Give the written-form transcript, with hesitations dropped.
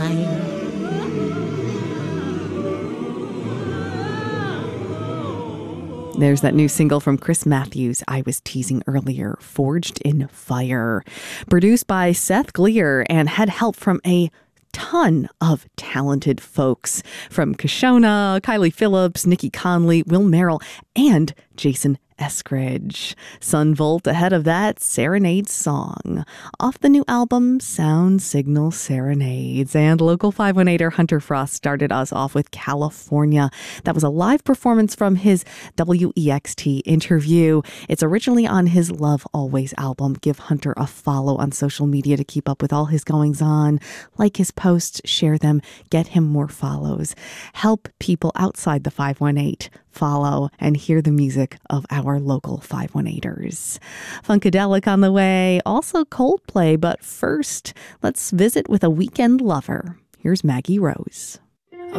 There's that new single from Chris Matthews I was teasing earlier, Forged in Fire. Produced by Seth Gleer and had help from a ton of talented folks from Kashona, Kylie Phillips, Nikki Conley, Will Merrill, and Jason Eskridge. Sun Volt ahead of that, Serenade Song. Off the new album, Sound Signal Serenades. And local 518er Hunter Frost started us off with California. That was a live performance from his WEXT interview. It's originally on his Love Always album. Give Hunter a follow on social media to keep up with all his goings on. Like his posts, share them, get him more follows. Help people outside the 518 follow and hear the music of our local 518ers. Funkadelic on the way, also Coldplay, but first, let's visit with a weekend lover. Here's Maggie Rose.